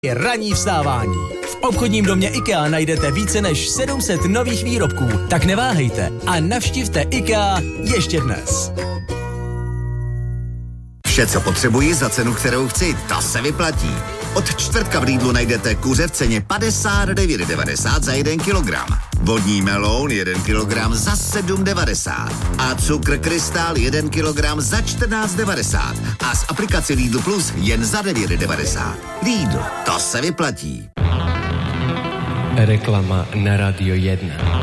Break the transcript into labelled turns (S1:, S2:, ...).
S1: je ranní vstávání. V obchodním domě IKEA najdete více než 700 nových výrobků, tak neváhejte a navštivte IKEA ještě dnes.
S2: Vše, co potřebuji za cenu, kterou chci, to se vyplatí. Od čtvrtka v Lidlu najdete kuře v ceně 59,90 za 1 kilogram. Vodní meloun 1 kilogram za 7,90. A cukr krystál 1 kilogram za 14,90. A z aplikace Lidl Plus jen za 9,90. Lidl, to se vyplatí.
S3: Reklama na Radio 1.